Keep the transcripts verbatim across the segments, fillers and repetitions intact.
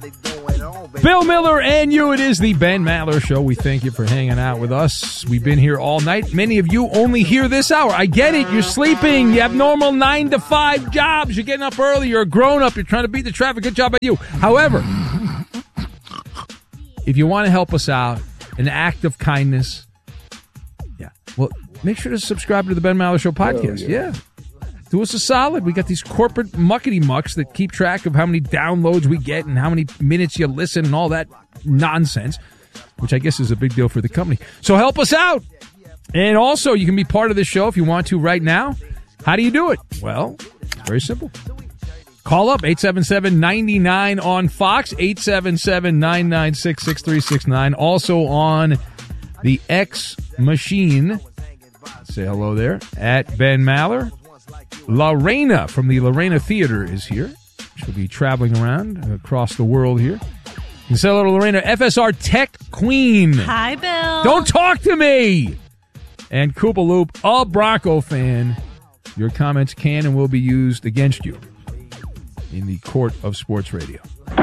Bill Miller and you, it is the Ben Maller Show. We thank you for hanging out with us. We've been here all night. Many of you only hear this hour. I get it. You're sleeping. You have normal nine to five jobs. You're getting up early. You're a grown-up. You're trying to beat the traffic. Good job by you. However, if you want to help us out, an act of kindness, yeah, well, make sure to subscribe to the Ben Maller Show podcast. Oh, yeah. yeah. Do us a solid. We got these corporate muckety mucks that keep track of how many downloads we get and how many minutes you listen and all that nonsense, which I guess is a big deal for the company. So help us out. And also, you can be part of the show if you want to right now. How do you do it? Well, very simple. Call up eight seven seven, nine nine on Fox, eight seven seven, nine nine six, six three six nine. Also on the X machine. Say hello there at Ben Maller. Lorena from the Lorena Theater is here. She'll be traveling around across the world here. And say hello to Lorena, F S R Tech Queen. Hi, Bill. Don't talk to me. And Koopa Loop, a Bronco fan. Your comments can and will be used against you in the court of sports radio.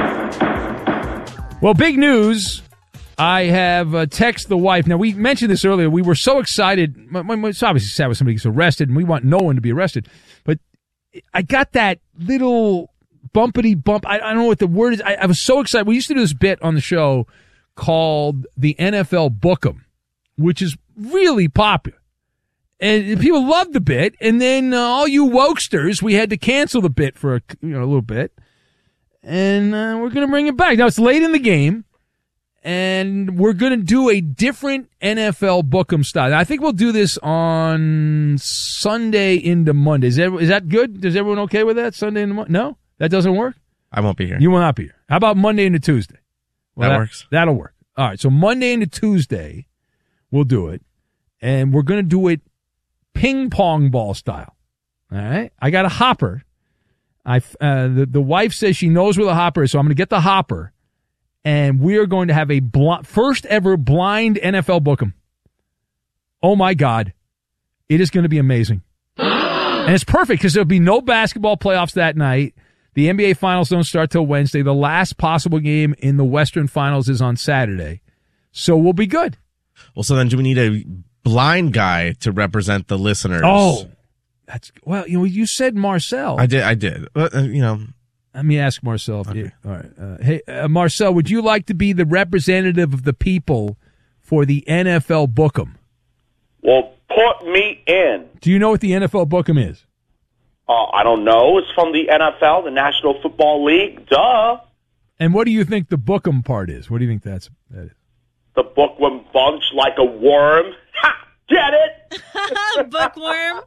Well, big news. I have uh, texted the wife. Now, we mentioned this earlier. We were so excited. It's obviously sad when somebody gets arrested, and we want no one to be arrested. But I got that little bumpity bump. I, I don't know what the word is. I, I was so excited. We used to do this bit on the show called the N F L Book'em, which is really popular. And people loved the bit. And then uh, all you wokesters, we had to cancel the bit for a, you know, a little bit. And uh, we're going to bring it back. Now, it's late in the game. And we're going to do a different N F L Book'em style. I think we'll do this on Sunday into Monday. Is that, is that good? Is everyone okay with that? Sunday into Monday? No? That doesn't work? I won't be here. You will not be here. How about Monday into Tuesday? Well, that, that works. That'll work. All right. So Monday into Tuesday, we'll do it. And we're going to do it ping pong ball style. All right. I got a hopper. I, uh, the, the wife says she knows where the hopper is, so I'm going to get the hopper. And we are going to have a bl- first ever blind N F L Book'em. Oh, my God. It is going to be amazing. And it's perfect because there'll be no basketball playoffs that night. The N B A Finals don't start till Wednesday. The last possible game in the Western Finals is on Saturday. So we'll be good. Well, so then do we need a blind guy to represent the listeners? Oh, that's well, you know, you said Marcel. I did. I did. Uh, you know. Let me ask Marcel. Okay. You, all right. Uh, hey, uh, Marcel, would you like to be the representative of the people for the N F L Book'em? Well, put me in. Do you know what the N F L Book'em is? Uh, I don't know. It's from the N F L, the National Football League. Duh. And what do you think the Book'em part is? What do you think that's that is? The bookworm bunch like a worm. Ha! Get it? Bookworm?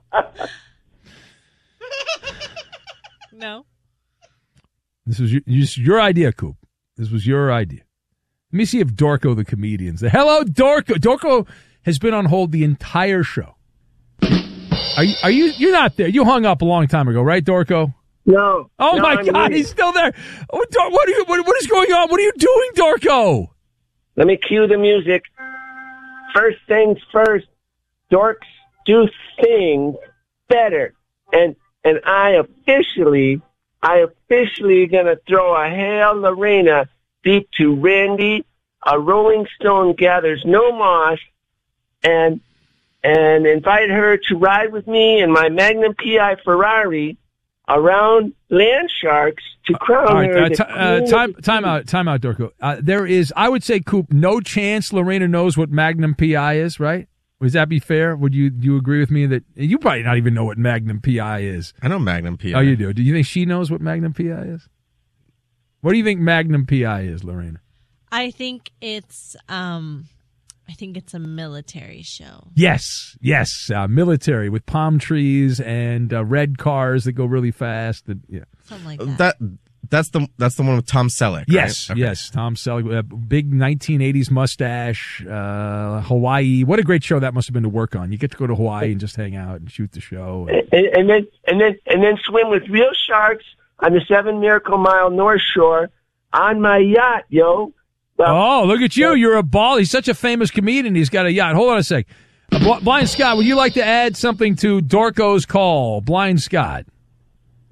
No. This was your, your idea, Coop. This was your idea. Let me see if Dorco the comedian's there. Hello, Dorco. Dorco has been on hold the entire show. Are you? Are you? You're not there. You hung up a long time ago, right, Dorco? No. Oh no, my I'm God, here. he's still there. Oh, Dor- what are you? What, what is going on? What are you doing, Dorco? Let me cue the music. First things first. Dorks do things better, and and I officially. I officially gonna throw a Hail Lorena beat to Randy. A Rolling Stone gathers no moss, and and invite her to ride with me in my Magnum P I Ferrari around Land Sharks to crown All right, her. uh, the t- uh, queen time, of the time out, time out, Dorco. Uh, there is, I would say, Coop, no chance Lorena knows what Magnum P I is, right? Would that be fair? Would you do you agree with me that you probably not even know what Magnum P I is? I know Magnum P I. Oh, you do. Do you think she knows what Magnum P I is? What do you think Magnum P I is, Lorena? I think it's um I think it's a military show. Yes, yes, uh, military with palm trees and uh, red cars that go really fast. And, yeah, Something like that. That that's the that's the one with Tom Selleck. yes, right? Okay. yes. Tom Selleck, uh, big nineteen eighties mustache, uh, Hawaii. What a great show that must have been to work on. You get to go to Hawaii and just hang out and shoot the show. And, and, and then and then and then swim with real sharks on the Seven Miracle Mile North Shore on my yacht, yo. Well, oh, look at you! You're a ball. He's such a famous comedian. He's got a yacht. Hold on a sec. Uh, Blind Scott, would you like to add something to Dorco's call? Blind Scott.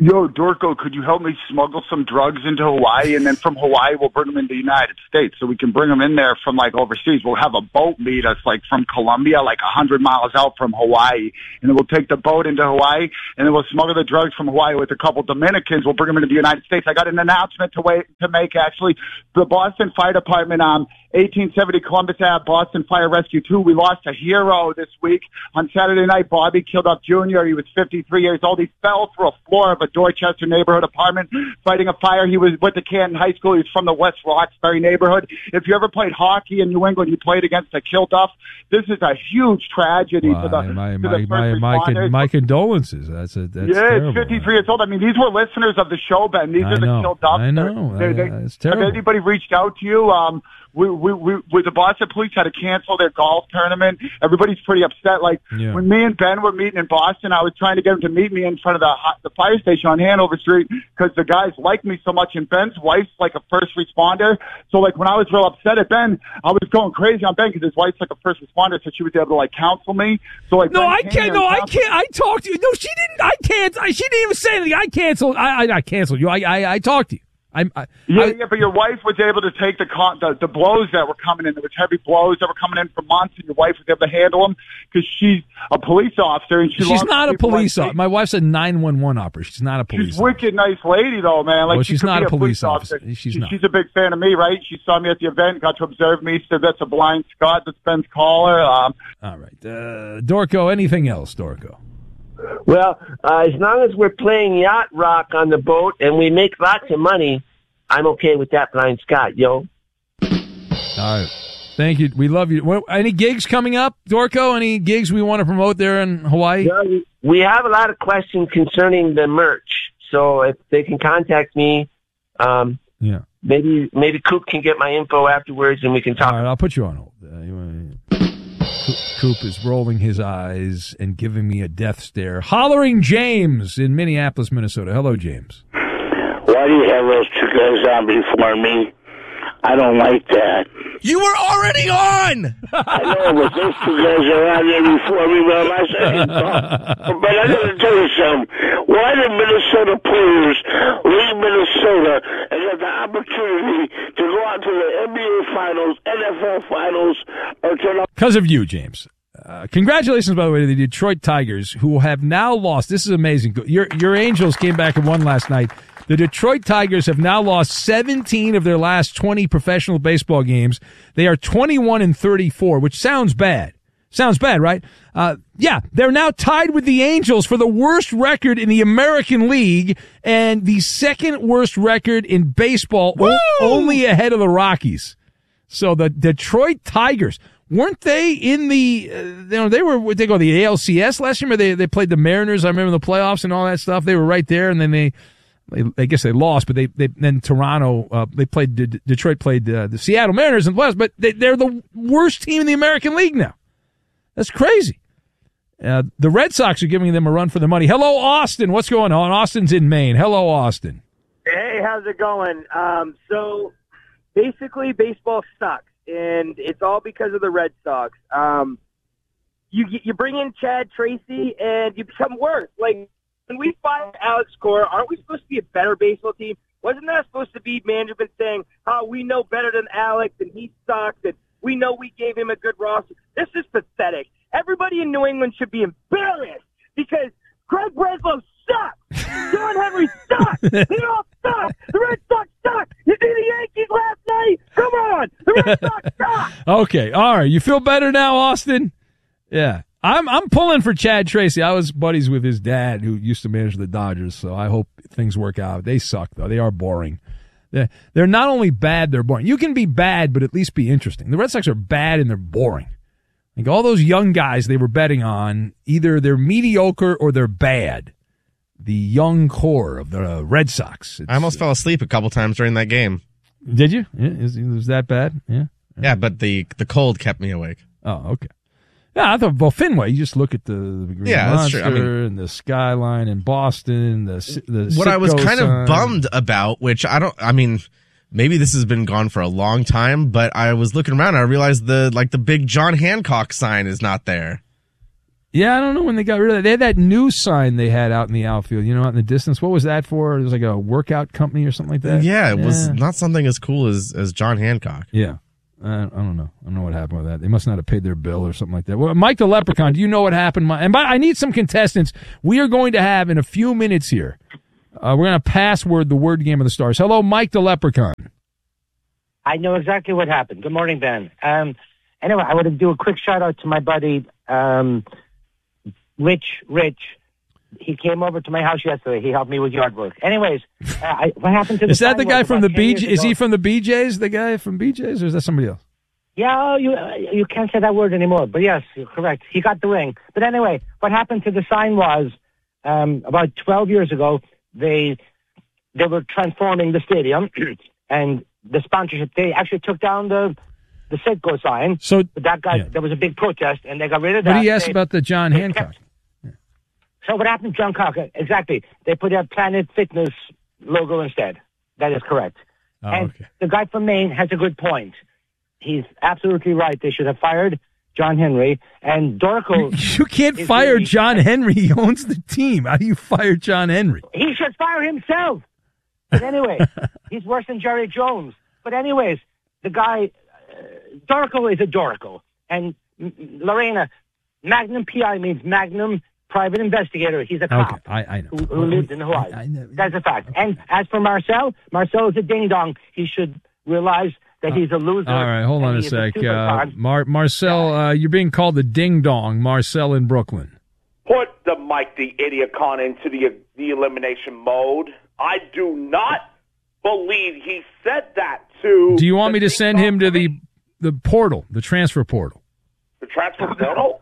Yo, Dorco, could you help me smuggle some drugs into Hawaii? And then from Hawaii, we'll bring them into the United States. So we can bring them in there from, like, overseas. We'll have a boat meet us, like, from Colombia, like, one hundred miles out from Hawaii. And then we'll take the boat into Hawaii, and then we'll smuggle the drugs from Hawaii with a couple Dominicans. We'll bring them into the United States. I got an announcement to wait to make, actually. The Boston Fire Department, um, eighteen seventy Columbus Ave, Boston Fire Rescue two. We lost a hero this week. On Saturday night, Bobby Kilduff Junior He was fifty-three years old. He fell through a floor of a Dorchester neighborhood apartment fighting a fire. He was with the Canton High School. He's from the West Roxbury neighborhood. If you ever played hockey in New England, you played against a Kilduff. This is a huge tragedy Wow, to the, my, to my, the first my, my, responders. my condolences. That's a that's yeah, terrible. it's fifty-three years old. I mean, these were listeners of the show, Ben. These I are the know. Kilduffs. I know. They, they, I- it's terrible. Have anybody reached out to you? Um, we, we, we, we, the Boston police had to cancel their golf tournament. Everybody's pretty upset. Like, Yeah. when me and Ben were meeting in Boston, I was trying to get him to meet me in front of the, ho- the fire station on Hanover Street because the guys like me so much, and Ben's wife's like a first responder. So, like, when I was real upset at Ben, I was going crazy on Ben because his wife's like a first responder, so she was able to, like, counsel me. So, like, No, Ben I came can't. here No, and I counseled- can't. I talked to you. No, she didn't. I can't. I, she didn't even say anything. I canceled. I, I, I canceled you. I, I, I talked to you. I, I, Yeah, I, yeah, but your wife was able to take the, con- the the blows that were coming in. There was heavy blows that were coming in for months, and your wife was able to handle them because she's a police officer and she she's loves not a people police like officer. me. My wife's a nine one one operator. She's not a police She's officer. wicked nice lady though, man. Like Well, she she's could not be a police officer. officer. She's She- not. She's a big fan of me, right? She saw me at the event, got to observe me. Said that's a blind Scott. That's Ben's caller. Um, All right. Uh, Dorco, anything else, Dorco? Well, uh, as long as we're playing yacht rock on the boat and we make lots of money, I'm okay with that, Blind Scott, yo. All right. Thank you. We love you. What, any gigs coming up, Dorco? Any gigs we want to promote there in Hawaii? Yeah, we- we have a lot of questions concerning the merch, so if they can contact me, um, Yeah. maybe maybe Coop can get my info afterwards and we can talk. All right. I'll put you on hold. Uh, you wanna- Coop, Coop is rolling his eyes and giving me a death stare. Hollering James in Minneapolis, Minnesota. Hello, James. Why do you have those two guys on before me? I don't like that. You were already on. I know, but those two guys are on there before me, but I'm not saying But I got to tell you something. Why do Minnesota players leave Minnesota and have the opportunity to go out to the N B A Finals, N F L Finals, or to the... Because of you, James. Uh, congratulations, by the way, to the Detroit Tigers, who have now lost. This is amazing. Your your Angels came back and won last night. The Detroit Tigers have now lost seventeen of their last twenty professional baseball games. They are twenty-one and thirty-four, which sounds bad. Sounds bad, right? Uh, yeah, they're now tied with the Angels for the worst record in the American League and the second worst record in baseball, o- only ahead of the Rockies. So the Detroit Tigers, weren't they in the, uh, you know, they were, what they go, the A L C S last year, where they, they played the Mariners, I remember the playoffs and all that stuff. They were right there, and then they, they I guess they lost, but they, they then Toronto, uh, they played, D- Detroit played uh, the Seattle Mariners in the playoffs, but they, they're the worst team in the American League now. That's crazy. Uh, the Red Sox are giving them a run for their money. Hello, Austin. What's going on? Austin's in Maine. Hello, Austin. Hey, how's it going? Um, so basically, baseball sucks, and it's all because of the Red Sox. Um, you you bring in Chad Tracy, and you become worse. Like when we fired Alex Cora, aren't we supposed to be a better baseball team? Wasn't that supposed to be management saying, "Oh, we know better than Alex, and he sucks, and we know we gave him a good roster"? This is pathetic. Everybody in New England should be embarrassed because Craig Breslow sucks. John Henry sucks. They all suck. The Red Sox suck. You see the Yankees last night? Come on. The Red Sox suck. Okay, all right. You feel better now, Austin? Yeah. I'm I'm pulling for Chad Tracy. I was buddies with his dad who used to manage the Dodgers, so I hope things work out. They suck, though. They are boring. They're, they're not only bad, they're boring. You can be bad, but at least be interesting. The Red Sox are bad and they're boring. Like all those young guys they were betting on, either they're mediocre or they're bad. The young core of the Red Sox. It's, I almost fell asleep a couple times during that game. Did you? Yeah, is, is that bad? Yeah. Yeah, but the the cold kept me awake. Oh, okay. Yeah, I thought, well, Fenway, you just look at the, the Green Yeah, that's Monster true. I mean- and the skyline in Boston, the, the What I was Citgo kind sign. of bummed about, which I don't, I mean, maybe this has been gone for a long time, but I was looking around and I realized the, like, the big John Hancock sign is not there. Yeah, I don't know when they got rid of that. They had that new sign they had out in the outfield, you know, out in the distance. What was that for? It was like a workout company or something like that? Yeah, it yeah. was not something as cool as, as John Hancock. Yeah. Uh, I don't know. I don't know what happened with that. They must not have paid their bill or something like that. Well, Mike the Leprechaun, do you know what happened? And by, I need some contestants. We are going to have, in a few minutes here, uh, we're going to password the word game of the stars. Hello, Mike the Leprechaun. I know exactly what happened. Good morning, Ben. Um, anyway, I want to do a quick shout-out to my buddy, um, Rich Rich. He came over to my house yesterday. He helped me with yard work. Anyways, uh, I, what happened to the Is that the guy from the B J? Is he ago? from the B Js, the guy from B Js, or is that somebody else? Yeah, you uh, you can't say that word anymore. But yes, you're correct. He got the ring. But anyway, what happened to the sign was um, about twelve years ago, they they were transforming the stadium and the sponsorship. They actually took down the the Citgo sign. So but that guy, yeah. there was a big protest, and they got rid of that. What did he ask they, about the John Hancock? Kept, So what happened to John Cocker? Exactly. They put a Planet Fitness logo instead. That is correct. Oh, and okay. the guy from Maine has a good point. He's absolutely right. They should have fired John Henry. And Dorco... You can't fire really, John Henry. He owns the team. How do you fire John Henry? He should fire himself. But anyway, he's worse than Jerry Jones. But anyways, the guy... Uh, Dorco is a Dorco. And Lorena, Magnum P I means Magnum... private investigator. He's a cop okay, I, I know. Who, who lived in Hawaii. I, I know. That's a fact. Okay. And as for Marcel, Marcel is a ding-dong. He should realize that he's a loser. All right, hold on a sec. A uh, Mar- Marcel, uh, you're being called the ding-dong. Marcel in Brooklyn. Put the Mike the Idiot Con into the, the elimination mode. I do not believe he said that to... Do you want me to send him to the, the portal, the transfer portal? The transfer portal?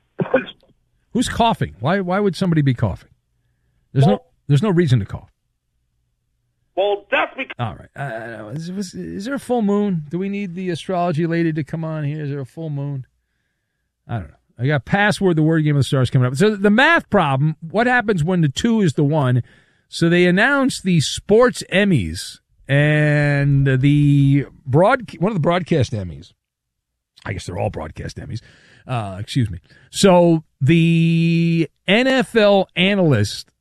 Who's coughing? Why Why would somebody be coughing? There's well, no There's no reason to cough. Well, that's because... All right. Uh, is, is, is there a full moon? Do we need the astrology lady to come on here? Is there a full moon? I don't know. I got password, the word game of the stars coming up. So the math problem, what happens when the two is the one? So they announced the sports Emmys and the broad one of the broadcast Emmys. I guess they're all broadcast Emmys. Uh, excuse me. So the N F L Analyst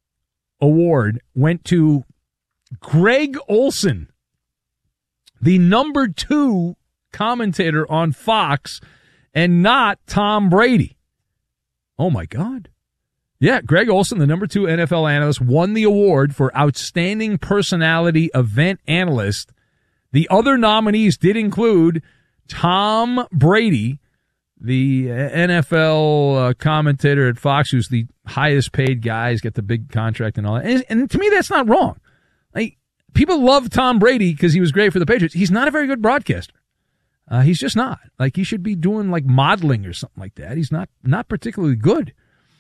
Award went to Greg Olson, the number two commentator on Fox, and not Tom Brady. Oh, my God. Yeah, Greg Olson, the number two N F L analyst, won the award for Outstanding Personality Event Analyst. The other nominees did include Tom Brady, the N F L uh, commentator at Fox, who's the highest paid guy. He's got the big contract and all that. And, and to me, that's not wrong. Like, people love Tom Brady because he was great for the Patriots. He's not a very good broadcaster. Uh, he's just not. Like, he should be doing, like, modeling or something like that. He's not not particularly good.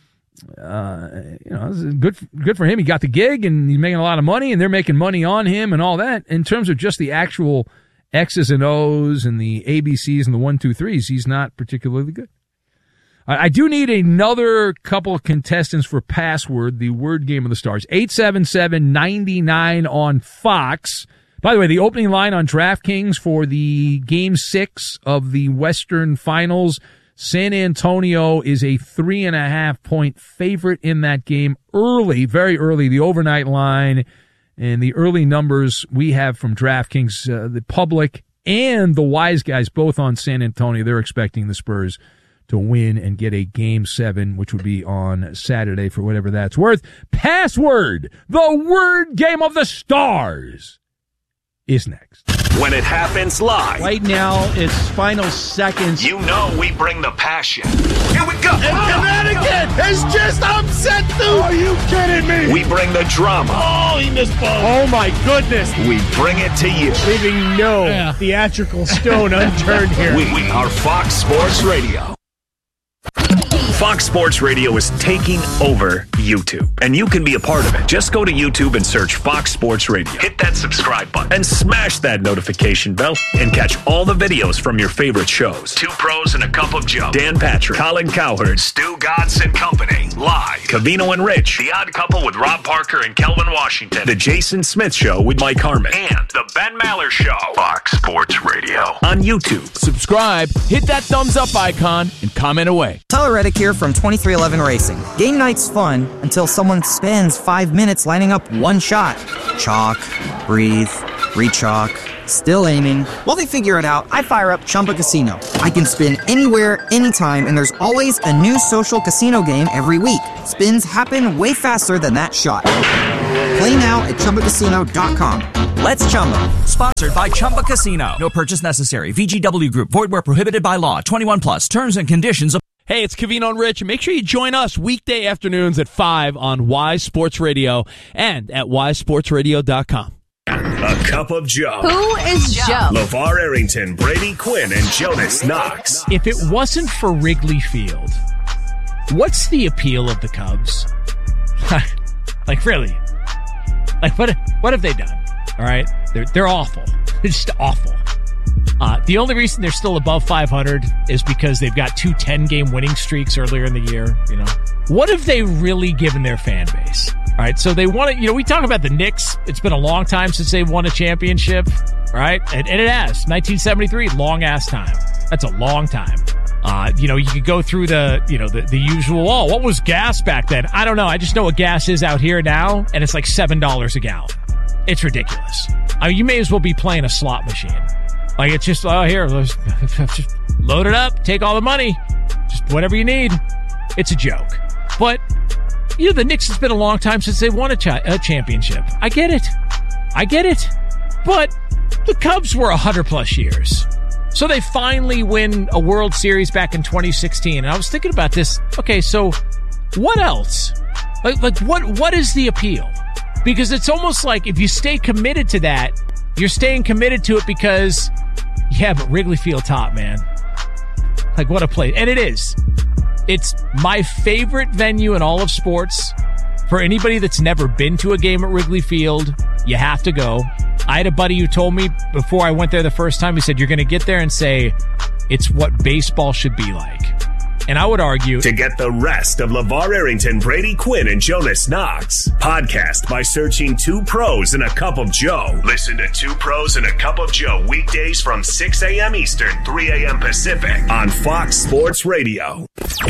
Uh, you know, good, good for him. He got the gig, and he's making a lot of money, and they're making money on him and all that. In terms of just the actual X's and O's and the A B C's and the one, two, threes, he's not particularly good. I, I do need another couple of contestants for password, the word game of the stars. eight seven seven, nine nine on Fox. By the way, the opening line on DraftKings for the game six of the Western Finals, San Antonio is a three and a half point favorite in that game early, very early, the overnight line. And the early numbers we have from DraftKings, uh, the public and the wise guys, both on San Antonio, they're expecting the Spurs to win and get a game seven, which would be on Saturday for whatever that's worth. Password, the word game of the stars, is next. When it happens live. Right now, it's final seconds. You know we bring the passion. Here we go. And oh, Connecticut has just upset them. Are you kidding me? We bring the drama. Oh, he missed both. Oh, my goodness. We bring it to you. Leaving no yeah. theatrical stone unturned here. We, we are Fox Sports Radio. Fox Sports Radio is taking over YouTube, and you can be a part of it. Just go to YouTube and search Fox Sports Radio. Hit that subscribe button and smash that notification bell and catch all the videos from your favorite shows. Two Pros and a Cup of Joe. Dan Patrick, Colin Cowherd, Stu Godson and Company. Live. Cavino and Rich. The Odd Couple with Rob Parker and Kelvin Washington. The Jason Smith Show with Mike Harmon. And The Ben Maller Show. Fox Sports Radio. On YouTube. Subscribe, hit that thumbs up icon, and comment away. Tyler Reddick here here from twenty-three eleven Racing. Game night's fun until someone spends five minutes lining up one shot. Chalk, breathe, re-chalk, still aiming. While they figure it out, I fire up Chumba Casino. I can spin anywhere, anytime, and there's always a new social casino game every week. Spins happen way faster than that shot. Play now at Chumba Casino dot com. Let's Chumba. Sponsored by Chumba Casino. No purchase necessary. V G W Group. Void where prohibited by law. twenty-one plus. Terms and conditions. Hey, it's Covino and Rich. Make sure you join us weekday afternoons at five on Wise Sports Radio and at wise sports radio dot com. A Cup of Joe. Who is Joe? LeVar Arrington, Brady Quinn, and Jonas Knox. If it wasn't for Wrigley Field, what's the appeal of the Cubs? Like, really? Like, what, what have they done? All right? They're, they're awful. They're just awful. Uh, the only reason they're still above five hundred is because they've got two ten-game winning streaks earlier in the year. You know, what have they really given their fan base? All right, so they won it. You know, we talk about the Knicks. It's been a long time since they've won a championship, right? And, and it has. nineteen seventy-three, long-ass time. That's a long time. Uh, you know, you could go through the, you know, the, the usual, oh, what was gas back then? I don't know. I just know what gas is out here now, and it's like seven dollars a gallon. It's ridiculous. I mean, you may as well be playing a slot machine. Like, it's just, oh, here, let's just load it up, take all the money, just whatever you need. It's a joke. But, you know, the Knicks, it's been a long time since they won a, cha- a championship. I get it. I get it. But the Cubs were one hundred plus years. So they finally win a World Series back in twenty sixteen. And I was thinking about this. Okay, so what else? Like, like what what is the appeal? Because it's almost like if you stay committed to that, you're staying committed to it because, yeah, but Wrigley Field top, man. Like, what a place. And it is. It's my favorite venue in all of sports. For anybody that's never been to a game at Wrigley Field, you have to go. I had a buddy who told me before I went there the first time, he said, you're going to get there and say, it's what baseball should be like. And I would argue... To get the rest of LeVar Arrington, Brady Quinn, and Jonas Knox, podcast by searching Two Pros and a Cup of Joe. Listen to Two Pros and a Cup of Joe weekdays from six a.m. Eastern, three a.m. Pacific on Fox Sports Radio.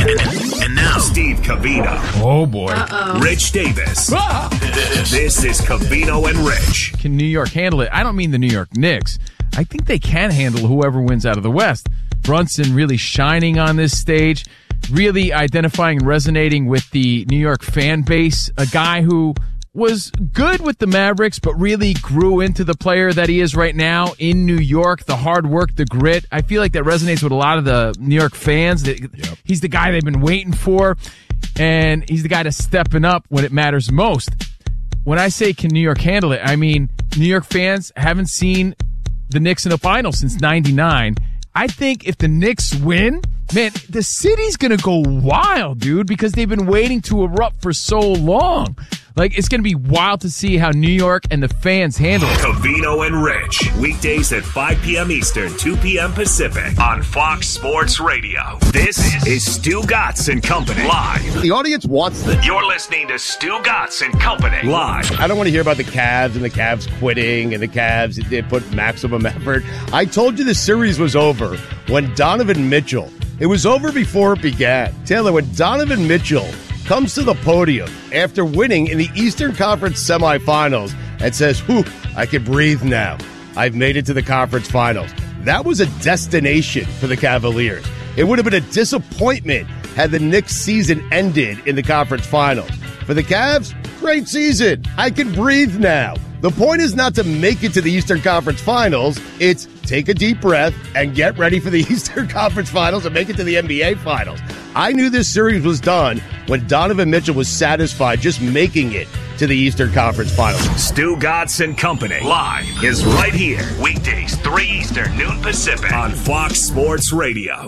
And now, Steve Covino. Oh, boy. Uh-oh. Rich Davis. Ah! This is Covino and Rich. Can New York handle it? I don't mean the New York Knicks. I think they can handle whoever wins out of the West. Brunson really shining on this stage, really identifying and resonating with the New York fan base, a guy who was good with the Mavericks, but really grew into the player that he is right now in New York, the hard work, the grit. I feel like that resonates with a lot of the New York fans. Yep. He's the guy they've been waiting for, and he's the guy that's stepping up when it matters most. When I say can New York handle it, I mean New York fans haven't seen the Knicks in the finals since ninety-nine. I think if the Knicks win, man, the city's going to go wild, dude, because they've been waiting to erupt for so long. Like, it's going to be wild to see how New York and the fans handle it. Covino and Rich, weekdays at five p.m. Eastern, two p.m. Pacific on Fox Sports Radio. This is Stu Gatz and Company live. The audience wants this. You're listening to Stu Gatz and Company live. I don't want to hear about the Cavs and the Cavs quitting and the Cavs they put maximum effort. I told you the series was over when Donovan Mitchell. It was over before it began. Taylor, when Donovan Mitchell comes to the podium after winning in the Eastern Conference semifinals and says, whew, I can breathe now. I've made it to the conference finals. That was a destination for the Cavaliers. It would have been a disappointment had the Knicks season ended in the conference finals. For the Cavs, great season. I can breathe now. The point is not to make it to the Eastern Conference Finals. It's take a deep breath and get ready for the Eastern Conference Finals and make it to the N B A Finals. I knew this series was done when Donovan Mitchell was satisfied just making it to the Eastern Conference Finals. Stu Gatz and Company live is right here. Weekdays, three Eastern, noon Pacific on Fox Sports Radio.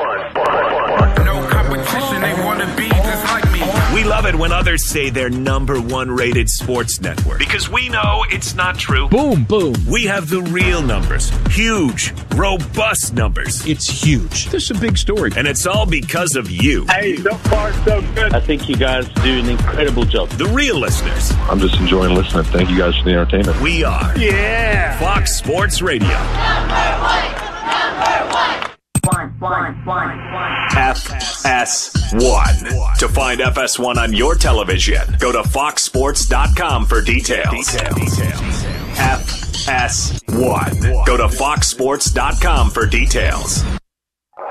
No competition, they want to be just like me. We love it when others say they're number one rated sports network because we know it's not true. Boom, boom. We have the real numbers. Huge, robust numbers. It's huge. This is a big story. And it's all because of you. Hey, so far so good. I think you guys do an incredible job. The real listeners. I'm just enjoying listening. Thank you guys for the entertainment. We are. Yeah. Fox Sports Radio. Number one. Number one. One. F S one. To find F S one on your television, go to fox sports dot com for details. F S one. Go to fox sports dot com for details.